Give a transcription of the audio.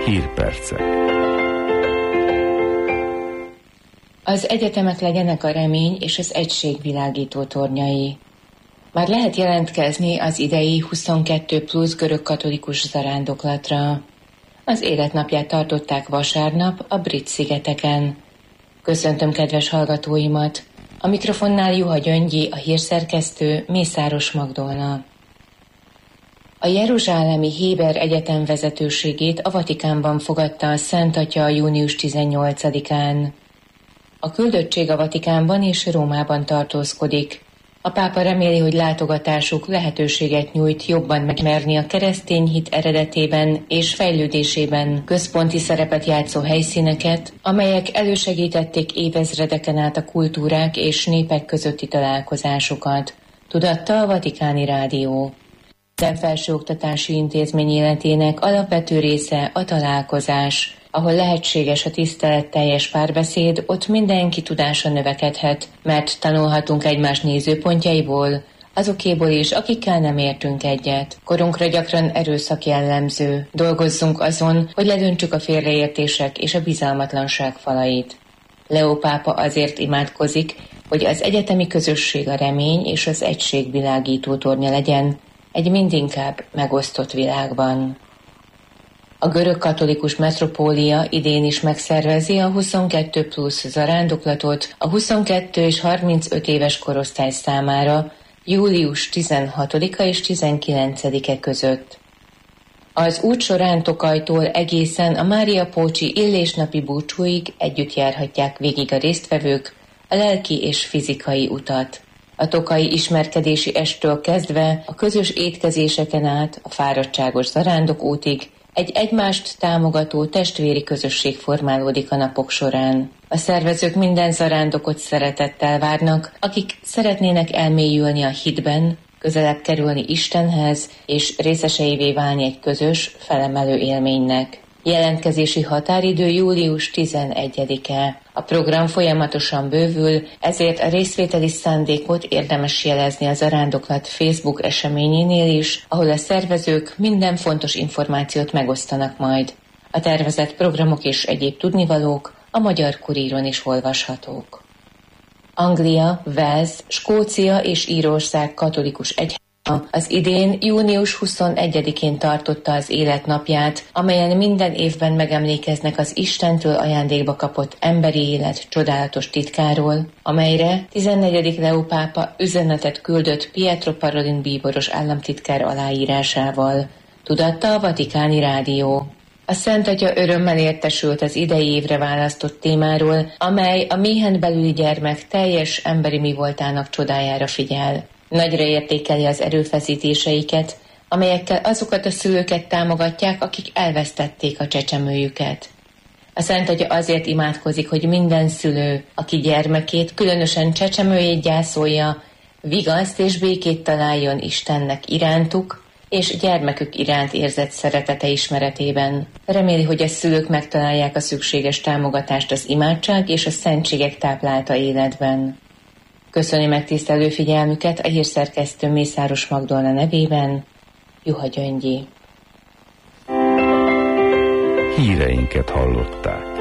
Hírpercek. Az egyetemek legyenek a remény és az egység világító tornyai. Már lehet jelentkezni az idei 22 plusz görögkatolikus zarándoklatra. Az életnapját tartották vasárnap a Brit-szigeteken. Köszöntöm kedves hallgatóimat! A mikrofonnál Juha Gyöngyi, a hírszerkesztő, Mészáros Magdolna. A jeruzsálemi Héber Egyetem vezetőségét a Vatikánban fogadta a Szent Atya június 18-án. A küldöttség a Vatikánban és Rómában tartózkodik. A pápa reméli, hogy látogatásuk lehetőséget nyújt jobban megmerni a keresztény hit eredetében és fejlődésében központi szerepet játszó helyszíneket, amelyek elősegítették évezredeken át a kultúrák és népek közötti találkozásokat, tudatta a Vatikáni Rádió. A felsőoktatási intézmény életének alapvető része a találkozás. Ahol lehetséges a tiszteletteljes párbeszéd, ott mindenki tudása növekedhet, mert tanulhatunk egymás nézőpontjaiból, azokéból is, akikkel nem értünk egyet. Korunkra gyakran erőszak jellemző. Dolgozzunk azon, hogy ledöntsük a félreértések és a bizalmatlanság falait. Leó pápa azért imádkozik, hogy az egyetemi közösség a remény és az egység világító tornya legyen egy mindinkább megosztott világban. A görög katolikus metropólia idén is megszervezi a 22 plusz zarándoklatot a 22 és 35 éves korosztály számára július 16-a és 19-e között. Az út során Tokajtól egészen a Mária Pócsi Illésnapi búcsúig együtt járhatják végig a résztvevők a lelki és fizikai utat. A tokaji ismerkedési esttől kezdve a közös étkezéseken át a fáradtságos zarándokútig egy egymást támogató testvéri közösség formálódik a napok során. A szervezők minden zarándokot szeretettel várnak, akik szeretnének elmélyülni a hitben, közelebb kerülni Istenhez és részeseivé válni egy közös, felemelő élménynek. Jelentkezési határidő július 11-e. A program folyamatosan bővül, ezért a részvételi szándékot érdemes jelezni a zarándoklat Facebook eseményénél is, ahol a szervezők minden fontos információt megosztanak majd. A tervezett programok és egyéb tudnivalók a Magyar Kuríron is olvashatók. Anglia, Wales, Skócia és Írország katolikus egyháza az idén június 21-én tartotta az életnapját, amelyen minden évben megemlékeznek az Istentől ajándékba kapott emberi élet csodálatos titkáról, amelyre 14. Leó pápa üzenetet küldött Pietro Parolin bíboros államtitkár aláírásával, tudatta a Vatikáni Rádió. A Szent Atya örömmel értesült az idei évre választott témáról, amely a méhen belüli gyermek teljes emberi mi voltának csodájára figyel. Nagyra értékeli az erőfeszítéseiket, amelyekkel azokat a szülőket támogatják, akik elvesztették a csecsemőjüket. A Szent Atya azért imádkozik, hogy minden szülő, aki gyermekét, különösen csecsemőjét gyászolja, vigaszt és békét találjon Istennek irántuk, és gyermekük iránt érzett szeretete ismeretében. Reméli, hogy a szülők megtalálják a szükséges támogatást az imádság és a szentségek táplálta életben. Köszöni megtisztelő figyelmüket a hírszerkesztő Mészáros Magdolna nevében, Juha Gyöngyi. Híreinket hallották.